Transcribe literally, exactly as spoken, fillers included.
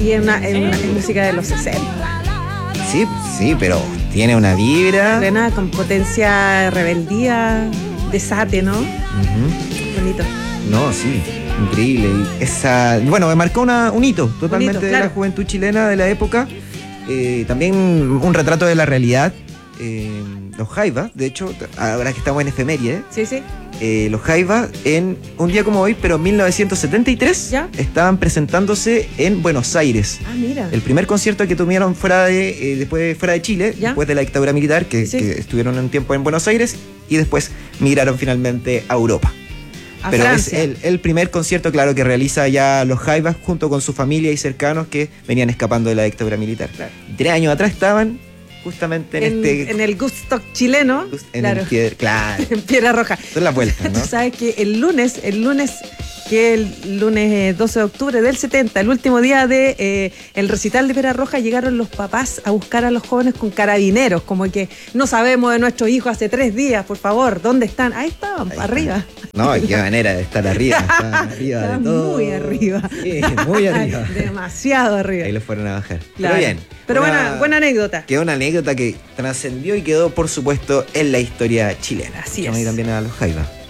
Sí, es, una, es, una, es música de los sesenta. Sí, sí, pero tiene una vibra. Plena con potencia, rebeldía, desate, ¿no? Uh-huh. Bonito. No, sí, increíble. Y esa, bueno, me marcó una, un hito totalmente un hito, claro. de la juventud chilena de la época. Eh, también un retrato de la realidad. Eh, los Jaivas, de hecho, ahora que estamos en efeméride, sí, sí. Eh, los Jaivas en un día como hoy, pero en mil novecientos setenta y tres, ¿ya? Estaban presentándose en Buenos Aires. Ah, mira. El primer concierto que tuvieron fuera de, eh, después fuera de Chile, ¿ya? Después de la dictadura militar, que, sí. que estuvieron un tiempo en Buenos Aires y después migraron finalmente a Europa. A pero Francia. Es el, el primer concierto, claro, que realiza ya los Jaivas junto con su familia y cercanos que venían escapando de la dictadura militar. Claro. Tres años atrás estaban justamente en, en este... En el Woodstock chileno. En claro. el pie, claro. En Piedra Roja. Son las vueltas, ¿no? Tú sabes que el lunes, el lunes, que el lunes doce de octubre del setenta, el último día de eh, el recital de Piedra Roja, llegaron los papás a buscar a los jóvenes con carabineros, como que no sabemos de nuestros hijos hace tres días, por favor, ¿dónde están? Ahí estaban, Ahí arriba. Está. No, qué manera de estar arriba, estaban arriba estaban de todo. muy arriba. Sí, muy arriba. Demasiado arriba. Ahí los fueron a bajar. Claro. Pero bien. Pero una, buena, buena anécdota. Quedó una anécdota que trascendió y quedó, por supuesto, en la historia chilena. Así es. es. También a los Jaivas.